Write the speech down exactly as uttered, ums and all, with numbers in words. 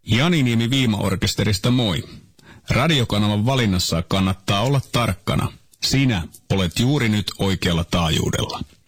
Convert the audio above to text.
Jani Niemi Viima-orkesterista moi. Radiokanavan valinnassa kannattaa olla tarkkana. Sinä olet juuri nyt oikealla taajuudella.